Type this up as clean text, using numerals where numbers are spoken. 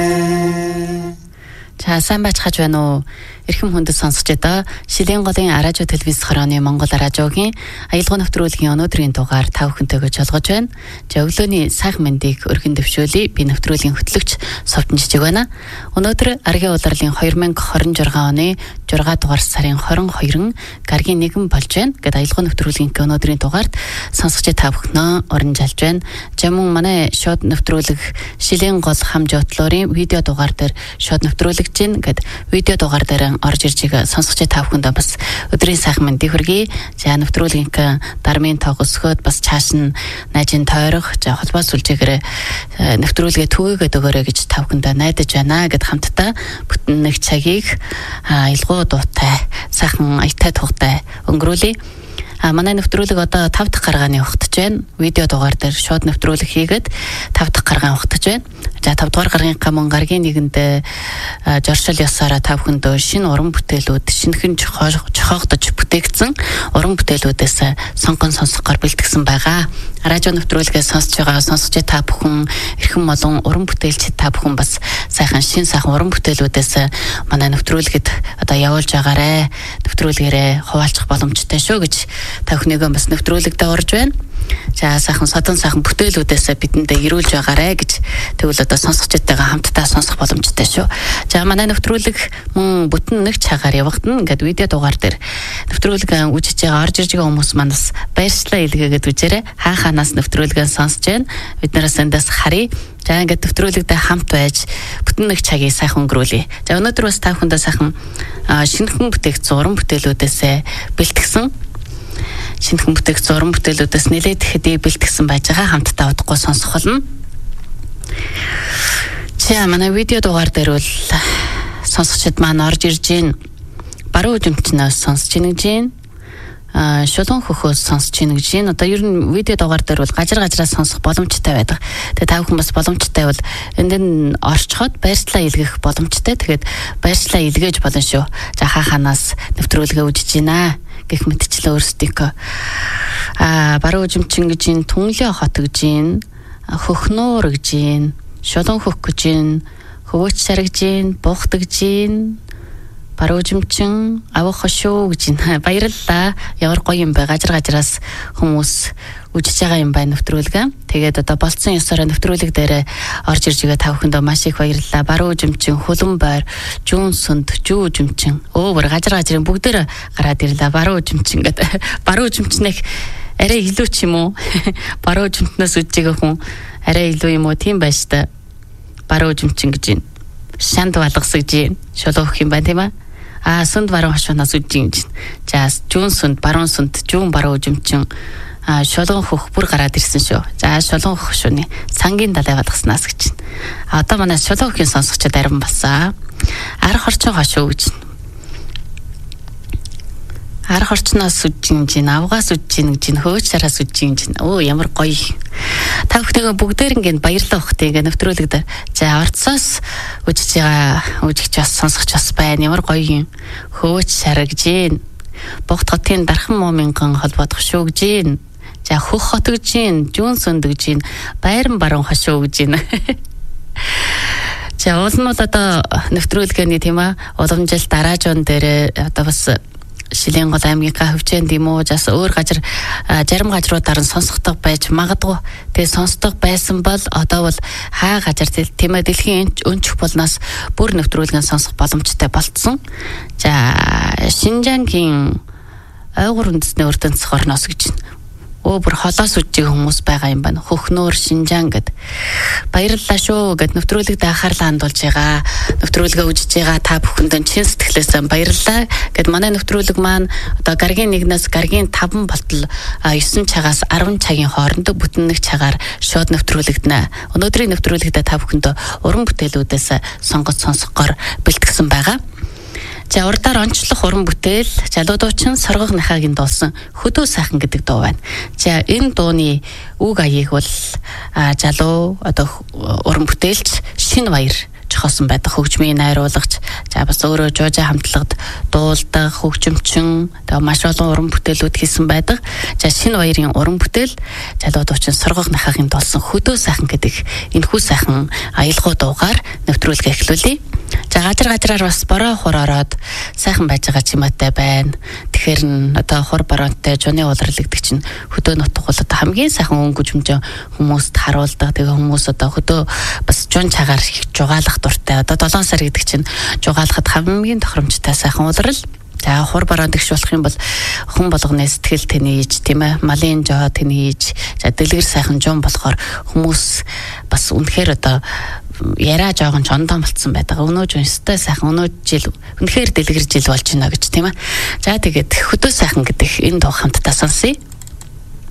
За сайн байцгааж байна уу? Эрхэм хүндэт сонсогч одоо Шилийн голын радио телевиз хорооны Монгол радиогийн аялал нэвтрүүлгийн өнөөдрийн дугаар та бүхэнтэйгээ жолгож байна. За өглөөний сайхан мэндийг өргөн дэвшүүлье. Би нэвтрүүлгийн хөтлөгч Совдон Жижиг байна. Өнөөдөр Аргийн улирлын 2026 оны 6 дугаар сарын 22-нд гаргийн нэгэн болж байна. Гэт аялал нэвтрүүлгийн өнөөдрийн дугаард сонсогч та бүхнөө орон жалж байна. За мөн манай шууд нэвтрүүлэг Шилийн гол хам жотлоорын видео дугаар дээр шууд нэвтрүүлэгч гин гэд видео дугаар дээр орж ирж байгаа сонсогч та бүхэндээ бас өдрийн сайхан мэндийг хүргэе. За нэвтрүүлгийн дармын тоог өсгөөд бас цааш нь найжийн тойрох за холбоо сүлжээгээр нэвтрүүлгээ түгээгээд өгөөрэй гэж та бүхэндээ найдаж байна гэд хамтдаа бүтэн нэг цагийг аялгуу дуутай сайхан аятай тугтай өнгөрүүлье. Манай нэвтрүүлэг одоо 5 дахь гаргааны ухтаж байна. Видео дугаар дээр шууд нэвтрүүлэг хийгээд 5 дахь гаргаан ухтаж байна. За 5 дугаар гаргын мөн гаргийн нэгэнд жоршил ёсаараа та бүхэнд шинэ уран бүтээлүүд шинэхэн жохоогдож бүтээгдсэн уран бүтээлүүдээс сонгон сонсохоор бэлтгэсэн байгаа. Радио нэвтрүүлгээ сонсож байгаа сонсогч та бүхэн эрхэм олон уран бүтээлч та бүхэн бас сайхан уран бүтээлүүдээс манай нэвтрүүлгэд одоо явуулж байгаарэ. Нэвтрүүлгээрээ хуваалцах боломжтой шүү гэж та бүхнийгээ бас нэвтрүүлэгдээ орж байна. За сайхан бүтээлүүдээс бидэндээ ирүүлж байгаарэ гэж тэгвэл одоо сонсогчдтайгаа хамтдаа сонсох боломжтой шүү. За манай нэвтрүүлэг мөн бүтэн нэг цагаар явагдана. Ингээд видео дугаар дээр нэвтрүүлэг үзэж байгаа орж ирж байгаа хүмүүс манаас баярчлалаа илгээгээд үзээрэй. Хаанаас нэвтрүүлгээ сонсож байна. Бид нараас эндээс харъя. За ингээд нэвтрүүлэгдээ хамт байж бүтэн нэг цагийг сайхан өнгөрүүлье. За өнөөдөр бас та бүхэндээ сайхан шинэхэн бүтээгдсэн уран бүтээлүүдээс бэлтгэсэн шинэхэн бүтээгдсэн уран бүтээлүүдээс нэлээд хэдий бэлтгэсэн байж байгаа хамтдаа удахгүй сонсох болно. За манай видео дугаар дээр бол сонсогчд маань орж ирж гин баруун үзэмчнээс сонсож гин гэж шулуун хөхөөс сонсож гин гэж байна. Одоо ер нь видео дугаар дээр бол гажраас сонсох боломжтой байдаг. Тэгээ та бүхэн бас боломжтой бол энд нь орчход баярчлалаа илгээх боломжтой. Тэгээд баярчлалаа илгээж болно шүү. За хаанаас нэвтрүүлгээ үзэж гинэ гэх мэтчлээ өөрсдийнхөө баруун үзэмчин гэж ин түнлээ хот гэж ин хөхнөр гэж ин шулуун хөх гэж ин хөвөөч сар гэж ин буухт гэж ин баруун үзэмчин авах шүү гэж ин баярлалаа. Ямар гоё юм бэ гажраас хүмүүс үжиж байгаа юм байна нэвтрүүлгээ. Тэгээд одоо болцсон ёсоор нэвтрүүлэг дээр орж ирж байгаа та бүхэндээ маш их баярлалаа. Баруун үзэмчин, хөлөн байр, жүүн сүнд, жүү үзэмчин. Өөр гажрын бүгдээр гараад ирлээ. Баруун үзэмчин гэдэг. Баруун үзэмчнэх арай илүү ч юм уу? Баруун үзэмтнээс үжиж байгаа хүн арай илүү юм уу? Тийм байж та. Баруун үзэмчин гэж юм. Шанд балгас гэж шулуух юм байна тийм аа? Сүнд баруун хашуунаас үжиж юм. За жүүн сүнд, баруун сүнд, жүүн баруун үзэмчин шулуун хөх бүр гараад ирсэн шүү. За шулуун хөх шүний сангийн далай балгаснаас гэж. Одоо манай шулуун хөхийн сонсогчд арим болсон. Арх орчин хошуу гэж. Арх орчноос үжиж гин, авгаас үжиж гин гэж, хөөч сараас үжиж гин. Оо ямар гоё. Та бүхнийгээ бүгдээр ингээд баярлалаа ухтыг ингээд нэвтрүүлэгдээ. За орцоос үжиж байгаа үжигч бас сонсогч бас байна. Ямар гоё юм. Хөөч сар гэж гин. Богт хотын дархан мууминган холбоодох шүү гэж гин. За хөх хот гэж гин, жүүн сүнд гэж гин, байран баруун хошуу гэж гин. За уул нь одоо нэвтрүүлгээний тийм аа уламжил дараажон дээр одоо бас Шилийн гол аймгийнхаа хөвчөөнд юм уу жас өөр зарим газруудаар нь сонсогдох байж магадгүй. Тэгээ сонсдог байсан бол одоо бол хаа газар тийм ээ дэлхийн өнчих болноос бүр нэвтрүүлгэн сонсох боломжтой болцсон. За Шинжангийн ойгур үндэсний өрдөнцөх орноос гэж бүр холоос үжиг хүмүүс байгаа юм байна. Хөхнөр Шинжаан гэд. Баярлалаа шүү гэд нэвтрүүлэгт анхаарлаа хандуулж байгаа. Нэвтрүүлгээ үзэж байгаа та бүхэнд чин сэтгэлээсээ баярлалаа гэд манай нэвтрүүлэг маань одоо гаргийн 1-ээс гаргийн 5 болтол 9 цагаас 10 цагийн хооронд бүтэн нэг цагаар шууд нэвтрүүлэгдэнэ. Өнөөдрийн нэвтрүүлэгтээ та бүхэнд уран бүтээлүүдээс сонгож сонсохоор бэлтгэсэн байгаа. За урдаар онцлох уран бүтээл залуу дуучин Соргог Нахагийн дуулсан Хөдөө сайхан гэдэг дуу байна. За энэ дууны үг аяыг бол залуу одоо уран бүтээлч Шинэ Баяр жохоосон байдаг хөгжмийн найруулагч За бас өөрөө жуужаа хамтлагад дуулдаг, хөгжимчин, тэгээ маш олон уран бүтээлүүд хийсэн байдаг. За шинэ баярын уран бүтээл залуу дуучин Сургах Нахагийн дуулсан Хөдөө сайхан гэдэг энэхүү сайхан аялгау дуугаар нэвтрүүлгээ эхлүүлье. За газар-газраар бас бороо хур ороод сайхан байж байгаа чимээтэй байна. Тэгэхээр одоо хур боронтой жуны улрал гэдэг чинь хөдөө нутг бол одоо хамгийн сайхан өнгө жүмжөө хүмүүст харуулдаг. Тэгээ хүмүүс одоо хөдөө бас жун цагаар их жугаалах дуртай. Одоо 7 сар гэдэг чинь жугаалахад хамгийн тохиромжтой сайхан улрал. За хур бороонд гიშ болох юм бол хүн болгоны сэтгэл тэнийж тийм ээ малын жоо тэнийж за дэлгэр сайхан жун болохоор хүмүүс бас үнэхээр одоо яриа жоохон чондон болцсон байдаг. Өнөө жунстай сайхан өнөө жил үнэхээр дэлгэр жил болж байна гэж тийм ээ. За тэгээд хөдөө сайхан гэдэг энэ дуу хамтдаа сонсъё.